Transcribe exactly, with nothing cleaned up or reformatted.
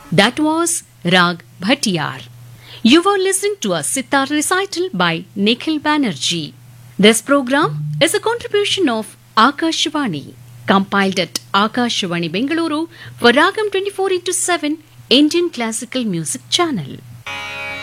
That was Rag Bhattiyar. You were listening to a sitar recital by Nikhil Banerjee. This program is a contribution of Akashvani, compiled at Akashvani Bengaluru for Ragam twenty-four into seven Indian Classical Music Channel.